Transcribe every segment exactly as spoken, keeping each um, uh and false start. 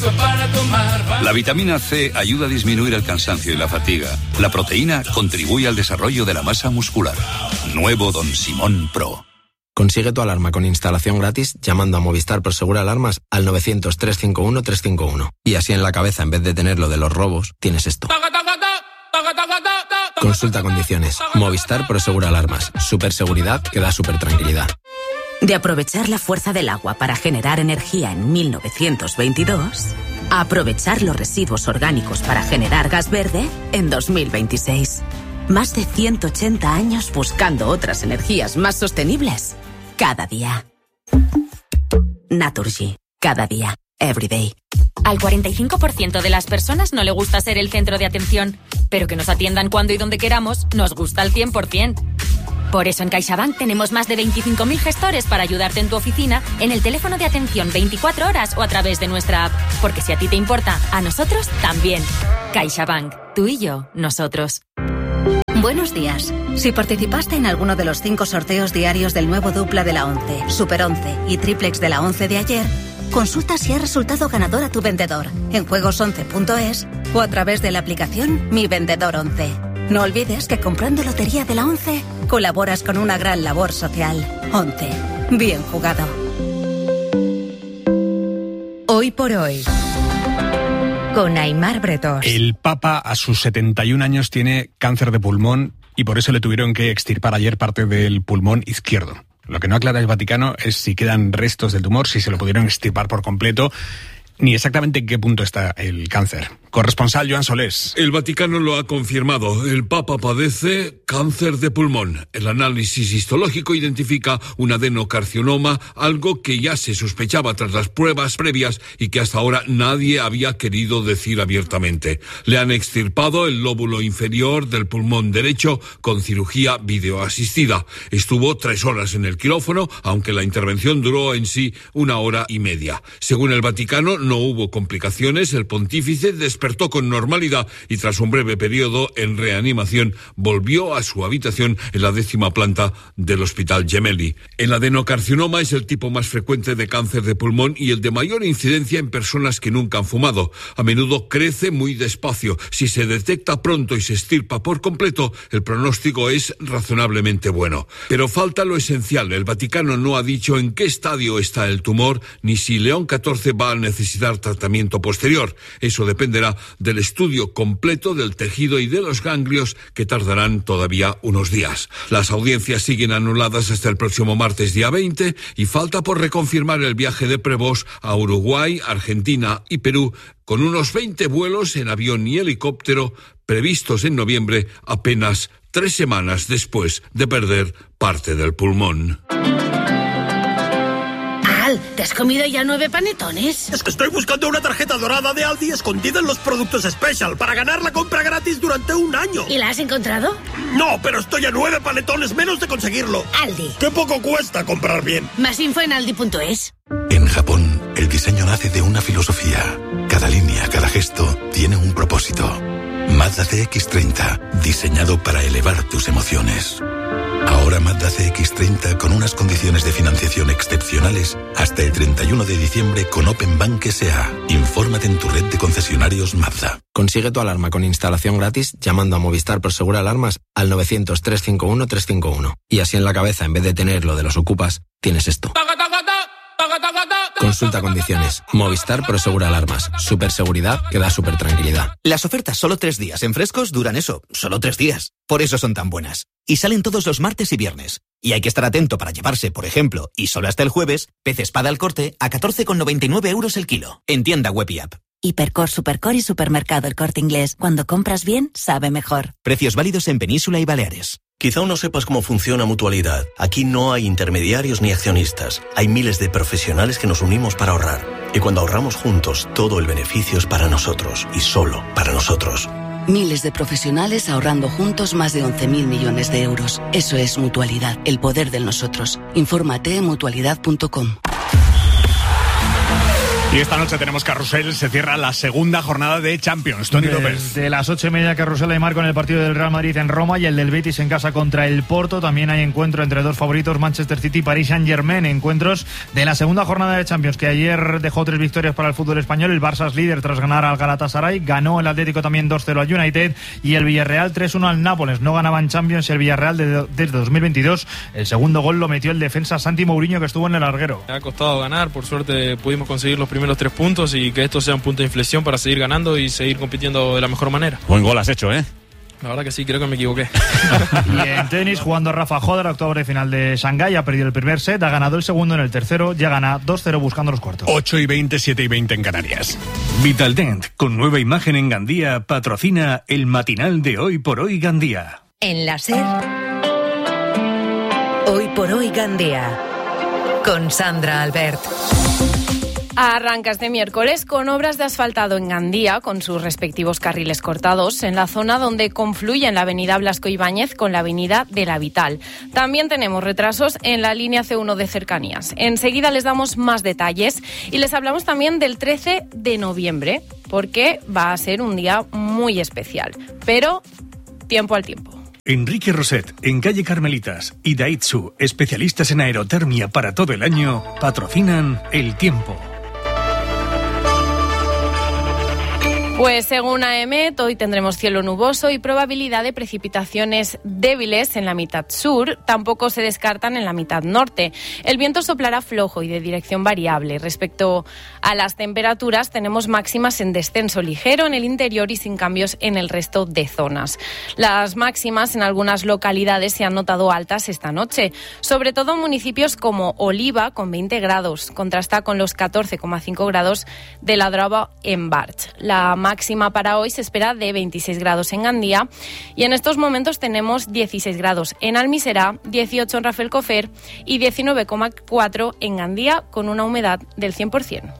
La vitamina C ayuda a disminuir el cansancio y la fatiga. La proteína contribuye al desarrollo de la masa muscular. Nuevo Don Simón Pro. Consigue tu alarma con instalación gratis llamando a Movistar Prosegur Alarmas al novecientos, trescientos cincuenta y uno, trescientos cincuenta y uno. Y así en la cabeza, en vez de tener lo de los robos, tienes esto. Consulta condiciones. Movistar Prosegur Alarmas. Superseguridad que da super tranquilidad. De aprovechar la fuerza del agua para generar energía en mil novecientos veintidós, a aprovechar los residuos orgánicos para generar gas verde en dos mil veintiséis. Más de ciento ochenta años buscando otras energías más sostenibles. Cada día. Naturgy. Cada día. Every day. Al cuarenta y cinco por ciento de las personas no le gusta ser el centro de atención, pero que nos atiendan cuando y donde queramos nos gusta al cien por ciento. Por eso en CaixaBank tenemos más de veinticinco mil gestores para ayudarte en tu oficina, en el teléfono de atención veinticuatro horas o a través de nuestra app. Porque si a ti te importa, a nosotros también. CaixaBank. Tú y yo, nosotros. Buenos días. Si participaste en alguno de los cinco sorteos diarios del nuevo dupla de la once, Super once y triplex de la once de ayer, consulta si ha resultado ganador a tu vendedor en juegos once punto es o a través de la aplicación Mi Vendedor once. No olvides que comprando Lotería de la once colaboras con una gran labor social. once. Bien jugado. Hoy por hoy, con Aimar Bretós. El Papa a sus setenta y un años tiene cáncer de pulmón y por eso le tuvieron que extirpar ayer parte del pulmón izquierdo. Lo que no aclara el Vaticano es si quedan restos del tumor, si se lo pudieron extirpar por completo, ni exactamente en qué punto está el cáncer. Corresponsal Joan Solés. El Vaticano lo ha confirmado. El Papa padece cáncer de pulmón. El análisis histológico identifica un adenocarcinoma, algo que ya se sospechaba tras las pruebas previas y que hasta ahora nadie había querido decir abiertamente. Le han extirpado el lóbulo inferior del pulmón derecho con cirugía videoasistida. Estuvo tres horas en el quirófano, aunque la intervención duró en sí una hora y media. Según el Vaticano, no hubo complicaciones. El pontífice despertó con normalidad y tras un breve periodo en reanimación volvió a su habitación en la décima planta del Hospital Gemelli. El adenocarcinoma es el tipo más frecuente de cáncer de pulmón y el de mayor incidencia en personas que nunca han fumado. A menudo crece muy despacio. Si se detecta pronto y se extirpa por completo, el pronóstico es razonablemente bueno. Pero falta lo esencial. El Vaticano no ha dicho en qué estadio está el tumor ni si León catorce va a necesitar tratamiento posterior. Eso dependerá del estudio completo del tejido y de los ganglios que tardarán todavía unos días. Las audiencias siguen anuladas hasta el próximo martes día veinte y falta por reconfirmar el viaje de Prevost a Uruguay, Argentina y Perú con unos veinte vuelos en avión y helicóptero previstos en noviembre, apenas tres semanas después de perder parte del pulmón. ¿Te has comido ya nueve panetones? Es que estoy buscando una tarjeta dorada de Aldi escondida en los productos Special para ganar la compra gratis durante un año. ¿Y la has encontrado? No, pero estoy a nueve panetones menos de conseguirlo. Aldi. ¡Qué poco cuesta comprar bien! Más info en aldi punto es. En Japón, el diseño nace de una filosofía. Cada línea, cada gesto tiene un propósito. Mazda C X treinta, diseñado para elevar tus emociones. Ahora Mazda C X treinta con unas condiciones de financiación excepcionales hasta el treinta y uno de diciembre con Open Bank S A. Infórmate en tu red de concesionarios Mazda. Consigue tu alarma con instalación gratis llamando a Movistar Prosegur Alarmas al novecientos, trescientos cincuenta y uno, trescientos cincuenta y uno. Y así en la cabeza, en vez de tener lo de los ocupas, tienes esto. Consulta condiciones. Movistar Prosegur Alarmas. Superseguridad que da super tranquilidad. Las ofertas solo tres días en Frescos duran eso, solo tres días. Por eso son tan buenas. Y salen todos los martes y viernes. Y hay que estar atento para llevarse, por ejemplo, y solo hasta el jueves, pez espada al corte a catorce con noventa y nueve euros el kilo. En tienda web y app. Hipercor, Supercor y Supermercado El Corte Inglés. Cuando compras bien, sabe mejor. Precios válidos en Península y Baleares. Quizá aún no sepas cómo funciona Mutualidad. Aquí no hay intermediarios ni accionistas. Hay miles de profesionales que nos unimos para ahorrar. Y cuando ahorramos juntos, todo el beneficio es para nosotros y solo para nosotros. Miles de profesionales ahorrando juntos más de once mil millones de euros. Eso es Mutualidad, el poder del nosotros. Infórmate en mutualidad punto com. Y esta noche tenemos carrusel, se cierra la segunda jornada de Champions. Tony López. De las ocho y media, carrusel Aymar con el partido del Real Madrid en Roma y el del Betis en casa contra el Porto. También hay encuentro entre dos favoritos, Manchester City y Paris Saint-Germain. Encuentros de la segunda jornada de Champions, que ayer dejó tres victorias para el fútbol español. El Barça es líder tras ganar al Galatasaray. Ganó el Atlético también dos cero al United. Y el Villarreal tres uno al Nápoles. No ganaba en Champions el Villarreal desde, desde dos mil veintidós. El segundo gol lo metió el defensa Santi Mourinho, que estuvo en el larguero. Me ha costado ganar, por suerte pudimos conseguir los primeros tres puntos y que esto sea un punto de inflexión para seguir ganando y seguir compitiendo de la mejor manera. Buen gol has hecho, ¿eh? La verdad que sí, creo que me equivoqué. Y en tenis, jugando Rafa Joder, octavo de final de Shanghái, ha perdido el primer set, ha ganado el segundo en el tercero, ya gana dos cero buscando los cuartos. ocho y veinte, siete y veinte en Canarias. Vitaldent, con nueva imagen en Gandía, patrocina el matinal de Hoy por Hoy Gandía. En la SER, Hoy por Hoy Gandía, con Sandra Albert. Arranca este miércoles con obras de asfaltado en Gandía, con sus respectivos carriles cortados, en la zona donde confluyen la avenida Blasco Ibáñez con la avenida de la Vital. También tenemos retrasos en la línea ce uno de cercanías. Enseguida les damos más detalles y les hablamos también del trece de noviembre, porque va a ser un día muy especial. Pero, tiempo al tiempo. Enrique Roset, en calle Carmelitas, y Daitsu, especialistas en aerotermia para todo el año, patrocinan el tiempo. Pues según AEMET, hoy tendremos cielo nuboso y probabilidad de precipitaciones débiles en la mitad sur. Tampoco se descartan en la mitad norte. El viento soplará flojo y de dirección variable. Respecto a las temperaturas, tenemos máximas en descenso ligero en el interior y sin cambios en el resto de zonas. Las máximas en algunas localidades se han notado altas esta noche, sobre todo en municipios como Oliva, con veinte grados. Contrasta con los catorce coma cinco grados de La Drava en Barch. La máxima para hoy se espera de veintiséis grados en Gandía y en estos momentos tenemos dieciséis grados en Almiserá, dieciocho en Rafelcofer y diecinueve coma cuatro en Gandía, con una humedad del cien por ciento.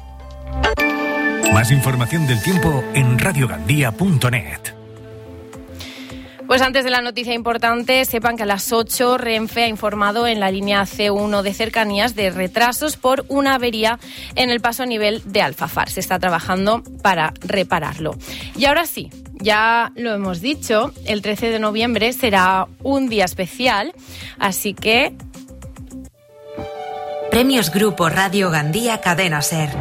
Más información del tiempo en radiogandía punto net. Pues antes de la noticia importante, sepan que a las ocho Renfe ha informado en la línea ce uno de cercanías de retrasos por una avería en el paso a nivel de Alfafar. Se está trabajando para repararlo. Y ahora sí, ya lo hemos dicho, el trece de noviembre será un día especial, así que... Premios Grupo Radio Gandía Cadena SER.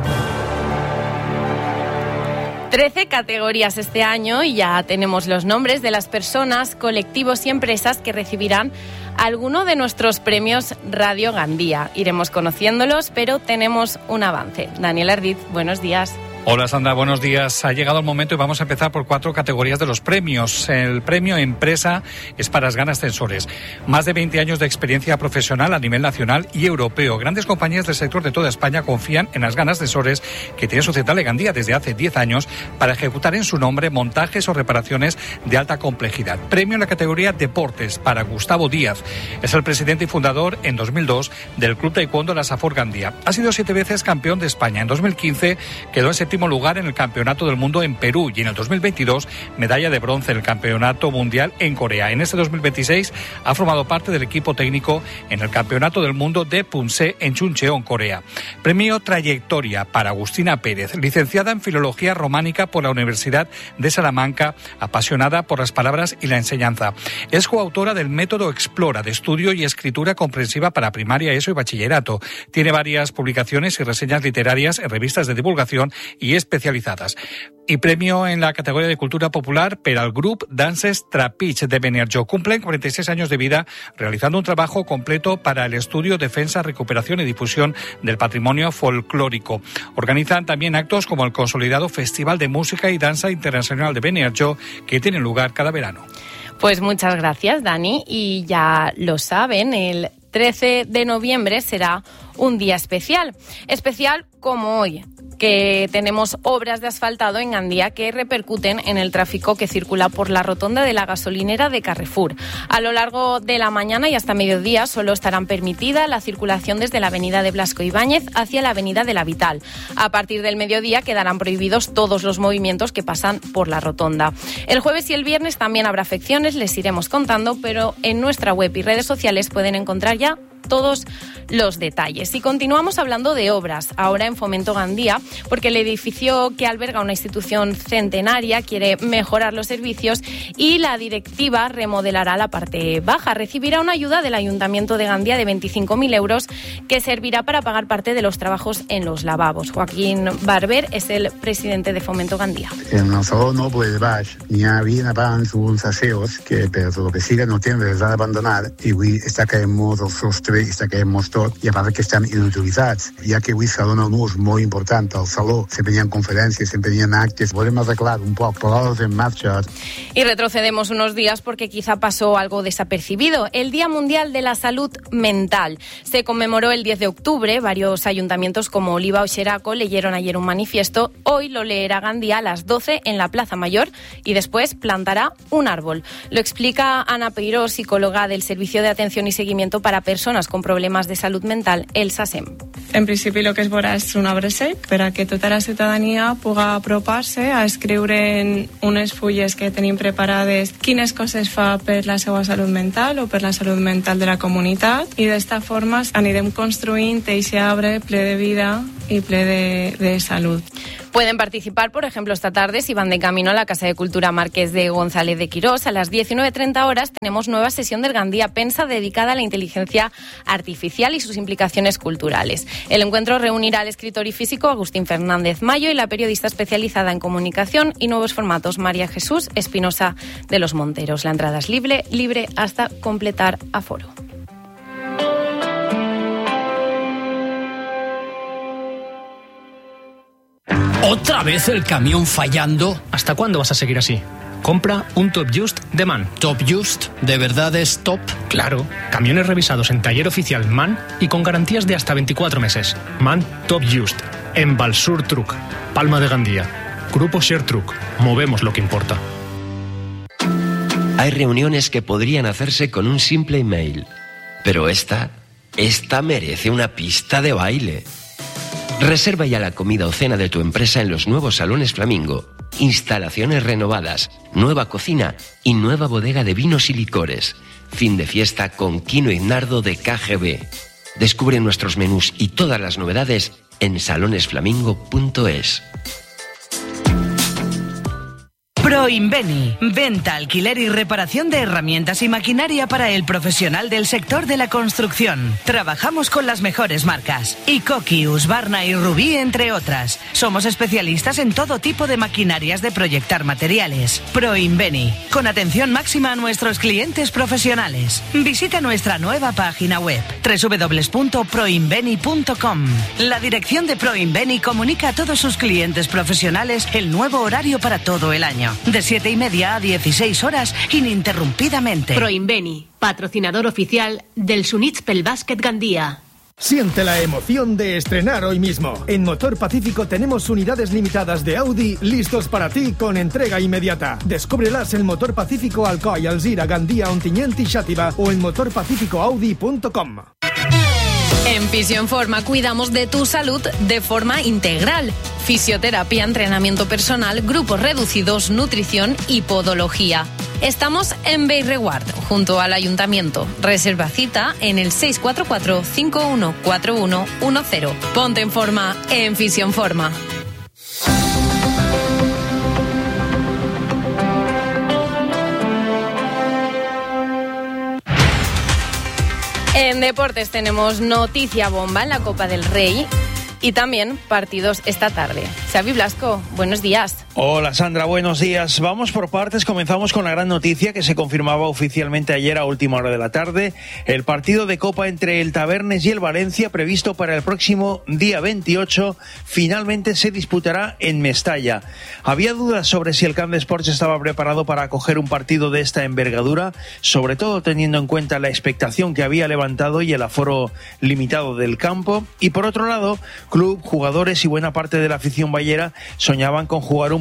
trece categorías este año y ya tenemos los nombres de las personas, colectivos y empresas que recibirán alguno de nuestros premios Radio Gandía. Iremos conociéndolos, pero tenemos un avance. Daniel Ardiz, buenos días. Hola Sandra, buenos días. Ha llegado el momento y vamos a empezar por cuatro categorías de los premios. El premio Empresa es para Asgan Ascensores. Más de veinte años de experiencia profesional a nivel nacional y europeo. Grandes compañías del sector de toda España confían en Asgan Ascensores, que tiene su central en Gandía desde hace diez años, para ejecutar en su nombre montajes o reparaciones de alta complejidad. Premio en la categoría Deportes para Gustavo Díaz. Es el presidente y fundador en dos mil dos del Club Taekwondo La Safor Gandía. Ha sido siete veces campeón de España. En dos mil quince quedó en séptimo lugar en el Campeonato del Mundo en Perú y en el dos mil veintidós medalla de bronce en el Campeonato Mundial en Corea. En este dos mil veintiséis ha formado parte del equipo técnico en el Campeonato del Mundo de Punse en Chuncheon, Corea. Premio Trayectoria para Agustina Pérez, licenciada en Filología Románica por la Universidad de Salamanca, apasionada por las palabras y la enseñanza. Es coautora del método Explora de estudio y escritura comprensiva para primaria, ESO y bachillerato. Tiene varias publicaciones y reseñas literarias en revistas de divulgación y especializadas. Y premio en la categoría de Cultura Popular per al Grup Danses Trapich de Beniarjó. Cumplen cuarenta y seis años de vida realizando un trabajo completo para el estudio, defensa, recuperación y difusión del patrimonio folclórico. Organizan también actos como el consolidado Festival de Música y Danza Internacional de Beniarjó, que tiene lugar cada verano. Pues muchas gracias, Dani. Y ya lo saben, el trece de noviembre será un día especial. Especial como hoy, que tenemos obras de asfaltado en Gandía que repercuten en el tráfico que circula por la rotonda de la gasolinera de Carrefour. A lo largo de la mañana y hasta mediodía solo estarán permitida la circulación desde la avenida de Blasco Ibáñez hacia la avenida de la Vital. A partir del mediodía quedarán prohibidos todos los movimientos que pasan por la rotonda. El jueves y el viernes también habrá afecciones, les iremos contando, pero en nuestra web y redes sociales pueden encontrar ya todos los detalles. Y continuamos hablando de obras, ahora en Fomento Gandía, porque el edificio que alberga una institución centenaria quiere mejorar los servicios y la directiva remodelará la parte baja. Recibirá una ayuda del Ayuntamiento de Gandía de veinticinco mil euros que servirá para pagar parte de los trabajos en los lavabos. Joaquín Barber es el presidente de Fomento Gandía. En el salón noble de baix n'hi havia abans uns aseos que per lo que siga no tenen res a abandonar i avui està caient molt el sostre i està caient molt tot i a part que estan inutilitzats, ja que avui se dona un ús molt important al saló, sempre hi ha conferències, sempre hi ha actes, volem arreglar un poc, posar-los en marxa. Y retrocedemos unos días porque quizá pasó algo desapercibido. El Día Mundial de la Salud Mental se conmemoró el diez de octubre. Varios ayuntamientos como Oliva o Xeraco leyeron ayer un manifiesto. Hoy lo leerá Gandía a las doce en la Plaza Mayor y después plantará un árbol. Lo explica Ana Peiró, psicóloga del Servicio de Atención y Seguimiento para Personas con Problemas de Salud Mental, el SASEM. En principi el que es veurà és un arbre sec per a que tota la ciutadania pugui apropar-se a escriure en unes fulles que tenim preparades quines coses fa per la seva salut mental o per la salut mental de la comunitat i d'esta forma anirem construint aquest arbre ple de vida y ple de, de salud. Pueden participar, por ejemplo, esta tarde si van de camino a la Casa de Cultura Marqués de González de Quirós. A las diecinueve treinta horas tenemos nueva sesión del Gandía Pensa dedicada a la inteligencia artificial y sus implicaciones culturales. El encuentro reunirá al escritor y físico Agustín Fernández Mayo y la periodista especializada en comunicación y nuevos formatos María Jesús Espinosa de los Monteros. La entrada es libre, libre hasta completar aforo. ¿Otra vez el camión fallando? ¿Hasta cuándo vas a seguir así? Compra un Top Just de MAN. ¿Top Just? ¿De verdad es top? Claro, camiones revisados en taller oficial MAN y con garantías de hasta veinticuatro meses. MAN Top Just, en Balsur Truck, Palma de Gandía. Grupo Share Truck, movemos lo que importa. Hay reuniones que podrían hacerse con un simple email, pero esta, esta merece una pista de baile. Reserva ya la comida o cena de tu empresa en los nuevos salones Flamingo. Instalaciones renovadas, nueva cocina y nueva bodega de vinos y licores. Fin de fiesta con Quino Ignardo de K G B. Descubre nuestros menús y todas las novedades en salones flamingo punto es. Proinveni, venta, alquiler y reparación de herramientas y maquinaria para el profesional del sector de la construcción. Trabajamos con las mejores marcas, Ikoki, Husqvarna y Rubí, entre otras. Somos especialistas en todo tipo de maquinarias de proyectar materiales. Proinveni, con atención máxima a nuestros clientes profesionales. Visita nuestra nueva página web, doble u doble u doble u punto proinveni punto com. La dirección de Proinveni comunica a todos sus clientes profesionales el nuevo horario para todo el año. De siete y media a dieciséis horas, ininterrumpidamente. Proinveni, patrocinador oficial del Sunitspel Basket Gandía. Siente la emoción de estrenar hoy mismo. En Motor Pacífico tenemos unidades limitadas de Audi listos para ti con entrega inmediata. Descúbrelas en Motor Pacífico Alcoy, Alzira, Gandía, Ontinyent y Xàtiva o en motor pacífico audi punto com. En Fisioenforma cuidamos de tu salud de forma integral. Fisioterapia, entrenamiento personal, grupos reducidos, nutrición y podología. Estamos en Bellreguard, junto al Ayuntamiento. Reserva cita en el seis cuatro cuatro, cinco uno cuatro uno uno cero. Ponte en forma en Fisioenforma. En deportes tenemos noticia bomba en la Copa del Rey y también partidos esta tarde. Xavi Blasco, buenos días. Hola Sandra, buenos días. Vamos por partes, comenzamos con la gran noticia que se confirmaba oficialmente ayer a última hora de la tarde. El partido de Copa entre el Tabernes y el Valencia, previsto para el próximo día veintiocho, finalmente se disputará en Mestalla. Había dudas sobre si el Camp de Sports estaba preparado para acoger un partido de esta envergadura, sobre todo teniendo en cuenta la expectación que había levantado y el aforo limitado del campo. Y por otro lado, club, jugadores y buena parte de la afición ballera soñaban con jugar un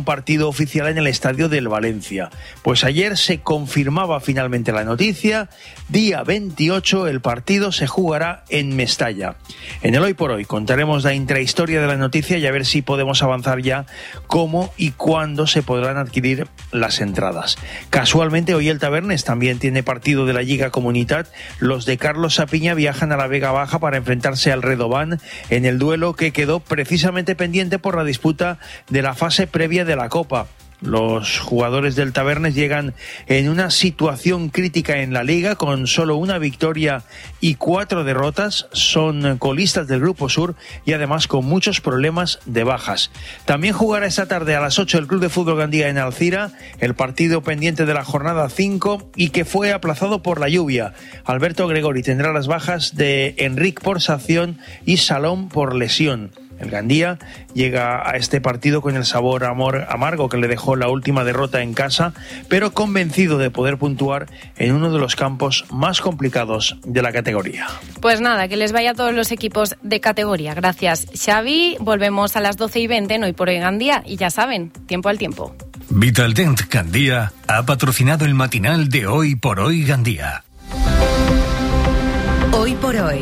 partido oficial en el estadio del Valencia. Pues ayer se confirmaba finalmente la noticia. Día veintiocho el partido se jugará en Mestalla. En el Hoy por Hoy contaremos la intrahistoria de la noticia y a ver si podemos avanzar ya cómo y cuándo se podrán adquirir las entradas. Casualmente hoy el Tabernes también tiene partido de la Lliga Comunitat. Los de Carlos Sapiña viajan a la Vega Baja para enfrentarse al Redován en el duelo que quedó precisamente pendiente por la disputa de la fase previa de la Copa. Los jugadores del Tabernes llegan en una situación crítica en la Liga con solo una victoria y cuatro derrotas. Son colistas del Grupo Sur y además con muchos problemas de bajas. También jugará esta tarde a las ocho el Club de Fútbol Gandía en Alcira, el partido pendiente de la jornada cinco y que fue aplazado por la lluvia. Alberto Gregori tendrá las bajas de Enric por sanción y Salón por lesión. El Gandía llega a este partido con el sabor amor amargo que le dejó la última derrota en casa, pero convencido de poder puntuar en uno de los campos más complicados de la categoría. Pues nada, que les vaya a todos los equipos de categoría. Gracias, Xavi. Volvemos a las doce y veinte en Hoy por Hoy Gandía y ya saben, tiempo al tiempo. Vitaldent Gandía ha patrocinado el matinal de Hoy por Hoy Gandía. Hoy por Hoy.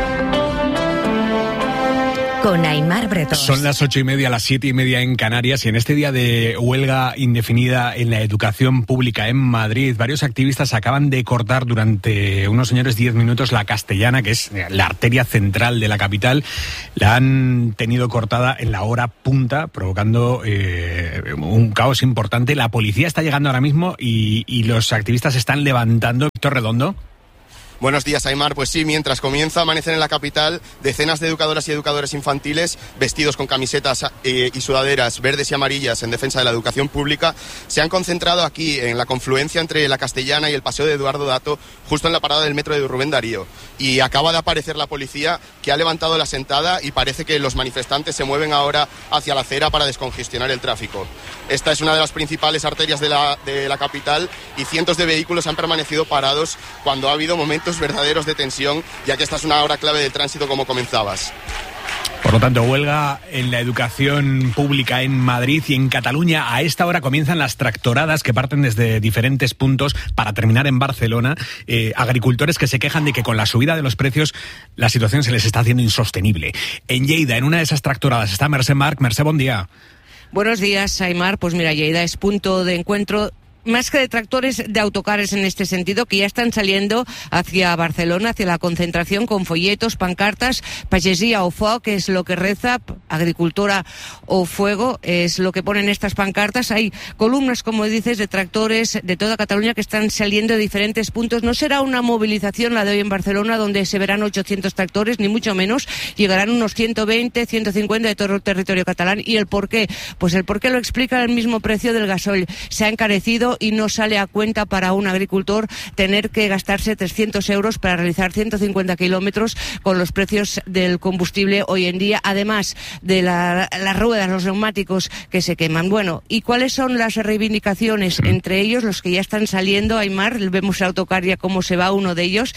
Con Aimar Bretón. Son las ocho y media, las siete y media en Canarias y en este día de huelga indefinida en la educación pública en Madrid, varios activistas acaban de cortar durante unos señores diez minutos la Castellana, que es la arteria central de la capital. La han tenido cortada en la hora punta, provocando eh, un caos importante. La policía está llegando ahora mismo y, y los activistas están levantando. Víctor Redondo. Buenos días, Aimar. Pues sí, mientras comienza a amanecer en la capital, decenas de educadoras y educadores infantiles, vestidos con camisetas eh, y sudaderas verdes y amarillas en defensa de la educación pública, se han concentrado aquí en la confluencia entre la Castellana y el Paseo de Eduardo Dato, justo en la parada del metro de Rubén Darío. Y acaba de aparecer la policía, que ha levantado la sentada y parece que los manifestantes se mueven ahora hacia la acera para descongestionar el tráfico. Esta es una de las principales arterias de la, de la capital y cientos de vehículos han permanecido parados cuando ha habido momentos verdaderos de tensión, ya que esta es una hora clave de tránsito, como comenzabas. Por lo tanto, huelga en la educación pública en Madrid y en Cataluña. A esta hora comienzan las tractoradas que parten desde diferentes puntos para terminar en Barcelona. Eh, agricultores que se quejan de que con la subida de los precios la situación se les está haciendo insostenible. En Lleida, en una de esas tractoradas, está Mercè Marc. Mercè, buen día. Buenos días, Aimar. Pues mira, Lleida es punto de encuentro más que de tractores, de autocares en este sentido, que ya están saliendo hacia Barcelona, hacia la concentración, con folletos, pancartas, pagesia o foc, que es lo que reza, agricultora o fuego, es lo que ponen estas pancartas. Hay columnas, como dices, de tractores de toda Cataluña que están saliendo de diferentes puntos. No será una movilización la de hoy en Barcelona, donde se verán ochocientos tractores, ni mucho menos. Llegarán unos ciento veinte, ciento cincuenta de todo el territorio catalán. ¿Y el por qué? Pues el por qué lo explica el mismo precio del gasoil. Se ha encarecido y no sale a cuenta para un agricultor tener que gastarse trescientos euros para realizar ciento cincuenta kilómetros con los precios del combustible hoy en día, además de la, las ruedas, los neumáticos que se queman. Bueno, ¿y cuáles son las reivindicaciones? Entre ellos, los que ya están saliendo, Aimar, vemos el autocar ya cómo se va uno de ellos.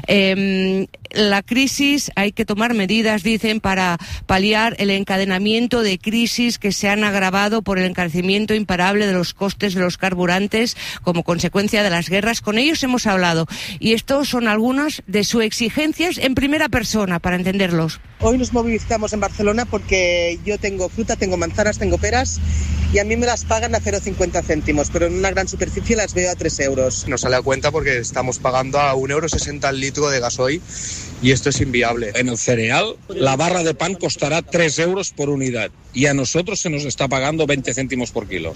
Eh, la crisis, hay que tomar medidas, dicen, para paliar el encadenamiento de crisis que se han agravado por el encarecimiento imparable de los costes de los carburantes como consecuencia de las guerras. Con ellos hemos hablado y estos son algunas de sus exigencias en primera persona, para entenderlos. Hoy nos movilizamos en Barcelona porque yo tengo fruta, tengo manzanas, tengo peras y a mí me las pagan a cero coma cincuenta céntimos, pero en una gran superficie las veo a tres euros. Nos sale a cuenta porque estamos pagando a un euro sesenta el litro de gasoil y esto es inviable. En el cereal, la barra de pan costará tres euros por unidad y a nosotros se nos está pagando veinte céntimos por kilo.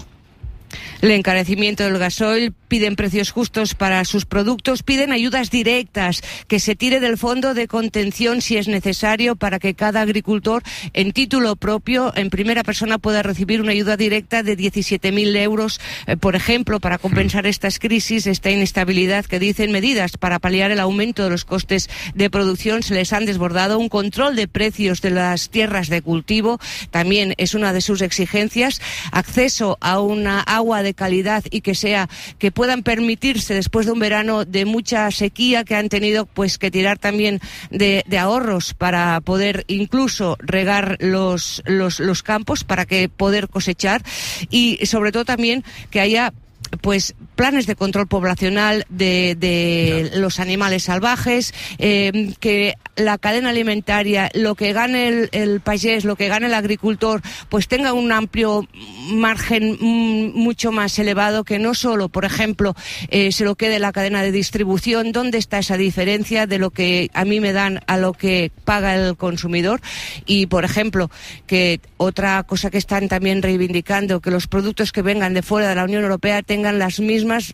El encarecimiento del gasoil, piden precios justos para sus productos, piden ayudas directas, que se tire del fondo de contención si es necesario para que cada agricultor en título propio, en primera persona, pueda recibir una ayuda directa de diecisiete mil euros, eh, por ejemplo, para compensar estas crisis, esta inestabilidad que dicen medidas para paliar el aumento de los costes de producción. Se les han desbordado. Un control de precios de las tierras de cultivo también es una de sus exigencias. Acceso a una agua de de calidad y que sea, que puedan permitirse después de un verano de mucha sequía que han tenido pues que tirar también de, de ahorros para poder incluso regar los, los, los campos para que poder cosechar, y sobre todo también que haya pues planes de control poblacional de, de los animales salvajes, eh, que la cadena alimentaria, lo que gane el, el payés, lo que gane el agricultor, pues tenga un amplio margen mm, mucho más elevado, que no solo, por ejemplo, eh, se lo quede la cadena de distribución. ¿Dónde está esa diferencia de lo que a mí me dan a lo que paga el consumidor? Y, por ejemplo, que otra cosa que están también reivindicando, que los productos que vengan de fuera de la Unión Europea tengan las mismas,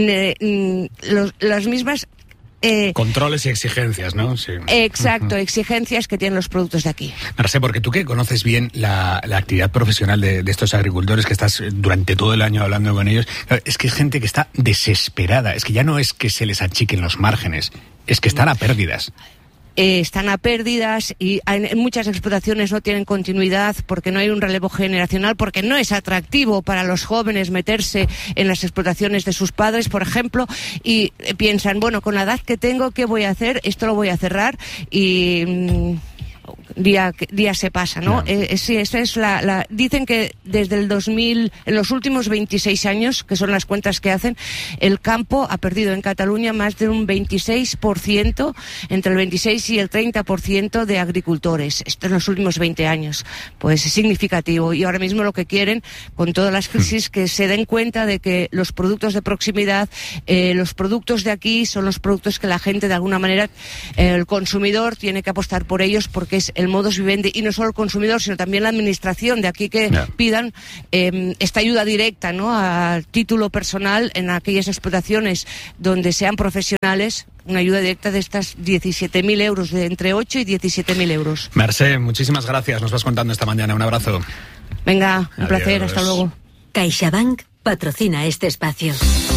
eh, los, las mismas Eh, controles y exigencias, ¿no? Sí. Exacto, uh-huh. exigencias que tienen los productos de aquí. Mercé, porque tú que conoces bien la, la actividad profesional de, de estos agricultores, que estás durante todo el año hablando con ellos, es que es gente que está desesperada, es que ya no es que se les achiquen los márgenes, es que están a pérdidas. Eh, están a pérdidas y en muchas explotaciones no tienen continuidad porque no hay un relevo generacional, porque no es atractivo para los jóvenes meterse en las explotaciones de sus padres, por ejemplo, y piensan, bueno, con la edad que tengo, ¿qué voy a hacer? Esto lo voy a cerrar y... Mmm, Día, día se pasa, ¿no? Yeah. Eh, sí, esa es la, la... Dicen que desde el dos mil, en los últimos veintiséis años, que son las cuentas que hacen, el campo ha perdido en Cataluña más de un veintiséis por ciento, entre el veintiséis y el treinta por ciento de agricultores. Esto en los últimos veinte años. Pues es significativo. Y ahora mismo lo que quieren, con todas las crisis, que se den cuenta de que los productos de proximidad, eh, los productos de aquí, son los productos que la gente, de alguna manera, eh, el consumidor tiene que apostar por ellos, porque es el modus vivendi, y no solo el consumidor, sino también la administración de aquí, que yeah. pidan eh, esta ayuda directa, ¿no?, a título personal en aquellas explotaciones donde sean profesionales, una ayuda directa de estas diecisiete mil euros, de entre ocho y diecisiete mil euros. Mercé, muchísimas gracias, nos vas contando esta mañana, un abrazo. Venga, un Adiós. placer, hasta luego. CaixaBank patrocina este espacio.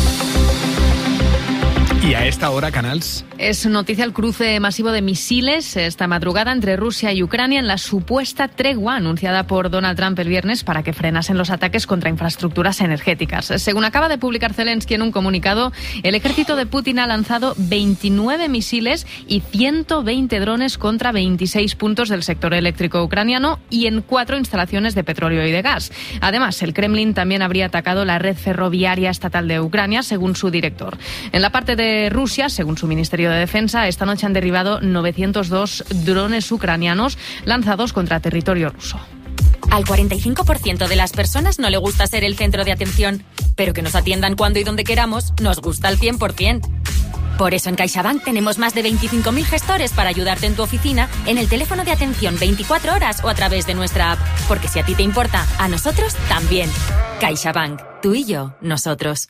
Y a esta hora, Canals. Es noticia el cruce masivo de misiles esta madrugada entre Rusia y Ucrania en la supuesta tregua anunciada por Donald Trump el viernes para que frenasen los ataques contra infraestructuras energéticas. Según acaba de publicar Zelensky en un comunicado, el ejército de Putin ha lanzado veintinueve misiles y ciento veinte drones contra veintiséis puntos del sector eléctrico ucraniano y en cuatro instalaciones de petróleo y de gas. Además, el Kremlin también habría atacado la red ferroviaria estatal de Ucrania, según su director. En la parte de Rusia, según su Ministerio de Defensa, esta noche han derribado novecientos dos drones ucranianos lanzados contra territorio ruso. Al cuarenta y cinco por ciento de las personas no le gusta ser el centro de atención, pero que nos atiendan cuando y donde queramos nos gusta al cien por ciento. Por eso en CaixaBank tenemos más de veinticinco mil gestores para ayudarte en tu oficina, en el teléfono de atención veinticuatro horas o a través de nuestra app. Porque si a ti te importa, a nosotros también. CaixaBank. Tú y yo, nosotros.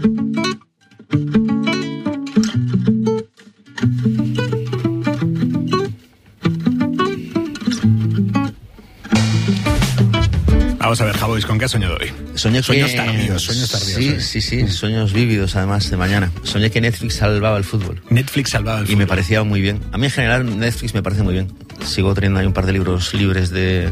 Vamos a ver, Javois, ¿con qué has soñado hoy? Soñé sueños que... tardíos, sueños tardíos. Sí, ¿eh? sí, sí, sueños vívidos además de mañana. Soñé que Netflix salvaba el fútbol. Netflix salvaba el fútbol. Y me parecía muy bien. A mí en general Netflix me parece muy bien. Sigo teniendo ahí un par de libros libres de...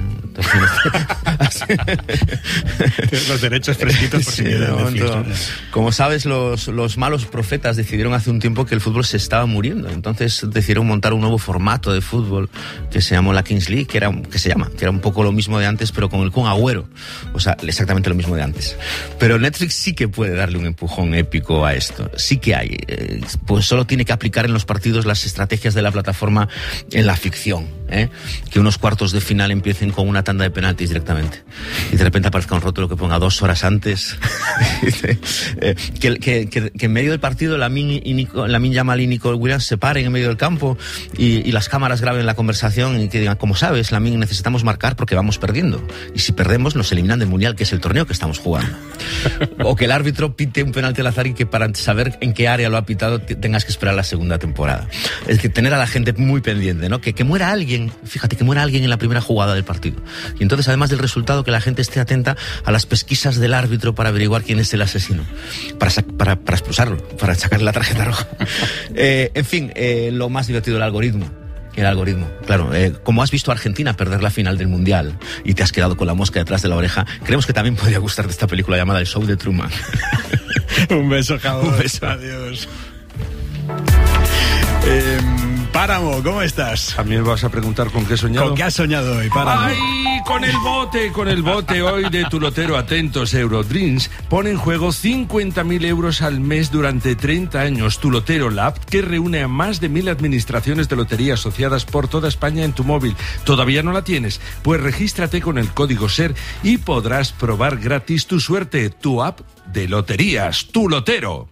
Los derechos fresquitos por si sí, quieres Netflix, ¿no? Como sabes, los, los malos profetas decidieron hace un tiempo que el fútbol se estaba muriendo. Entonces decidieron montar un nuevo formato de fútbol que se llamó la Kings League, que, era, que se llama, que era un poco lo mismo de antes, pero con el Kun Agüero. O sea, exactamente lo mismo de antes. Pero Netflix sí que puede darle un empujón épico a esto. Sí que hay. Eh, pues solo tiene que aplicar en los partidos las estrategias de la plataforma en la ficción. ¿eh? Que unos cuartos de final empiecen con una tanda de penaltis directamente. Y de repente aparezca un rótulo que ponga dos horas antes. eh, que, que, que, que en medio del partido Lamine Yamal y Nico Williams se paren en medio del campo y, y las cámaras graben la conversación y que digan, como sabes, Lamine, necesitamos marcar porque vamos perdiendo. Y si perdemos nos eliminan del Mundial, que es el torneo que estamos jugando. O que el árbitro pite un penalti al azar y que para saber en qué área lo ha pitado tengas que esperar la segunda temporada. Es que tener a la gente muy pendiente, ¿no? Que, que muera alguien, fíjate, que muera alguien en la primera jugada del partido. Y entonces, además del resultado, que la gente esté atenta a las pesquisas del árbitro para averiguar quién es el asesino, para, para, para expulsarlo, para sacarle la tarjeta roja. eh, en fin, eh, lo más divertido, el algoritmo. El algoritmo, claro. Eh, como has visto a Argentina perder la final del Mundial y te has quedado con la mosca detrás de la oreja, creemos que también podría gustarte esta película llamada El Show de Truman. Un beso, Jabón. Un beso. Adiós. Eh, Páramo, ¿cómo estás? También vas a preguntar con qué he soñado. ¿Con qué has soñado hoy, Páramo? ¡Ay! Con el bote, con el bote hoy de tu lotero. Atentos, Eurodreams pone en juego cincuenta mil euros al mes durante treinta años. Tu lotero, la app que reúne a más de mil administraciones de lotería asociadas por toda España en tu móvil. ¿Todavía no la tienes? Pues regístrate con el código SER y podrás probar gratis tu suerte. Tu app de loterías, tu lotero.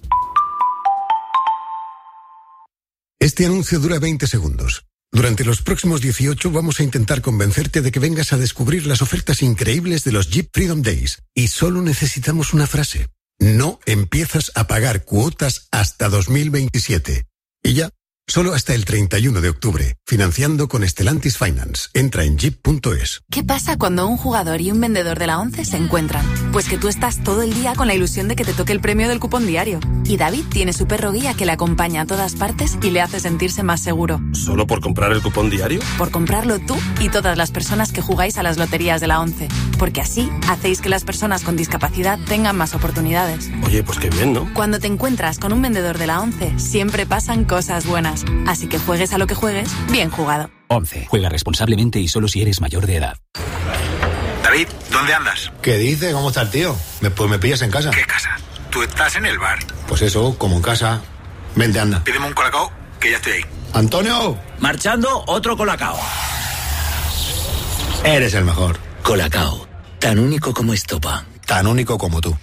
Este anuncio dura veinte segundos. Durante los próximos dieciocho vamos a intentar convencerte de que vengas a descubrir las ofertas increíbles de los Jeep Freedom Days. Y solo necesitamos una frase. No empiezas a pagar cuotas hasta dos mil veintisiete. Y ya, solo hasta el treinta y uno de octubre. Financiando con Stellantis Finance. Entra en jeep punto es. ¿Qué pasa cuando un jugador y un vendedor de la ONCE se encuentran? Pues que tú estás todo el día con la ilusión de que te toque el premio del cupón diario. Y David tiene su perro guía que le acompaña a todas partes y le hace sentirse más seguro. ¿Solo por comprar el cupón diario? Por comprarlo tú y todas las personas que jugáis a las loterías de la ONCE. Porque así hacéis que las personas con discapacidad tengan más oportunidades. Oye, pues qué bien, ¿no? Cuando te encuentras con un vendedor de la ONCE, siempre pasan cosas buenas. Así que juegues a lo que juegues, bien jugado. ONCE. Juega responsablemente y solo si eres mayor de edad. David, ¿dónde andas? ¿Qué dice? ¿Cómo está el tío? Me, pues me pillas en casa. ¿Qué casa? Tú estás en el bar. Pues eso, como en casa. Vente, anda. Pídeme un colacao, que ya estoy ahí. ¡Antonio! Marchando, otro colacao. Eres el mejor. Colacao. Tan único como estopa. Tan único como tú.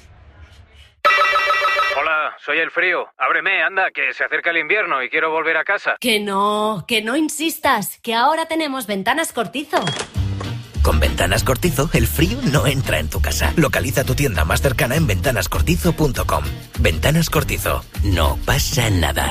Hola, soy el frío. Ábreme, anda, que se acerca el invierno y quiero volver a casa. Que no, que no insistas, que ahora tenemos Ventanas Cortizo. Con Ventanas Cortizo, el frío no entra en tu casa. Localiza tu tienda más cercana en ventanas cortizo punto com. Ventanas Cortizo. No pasa nada.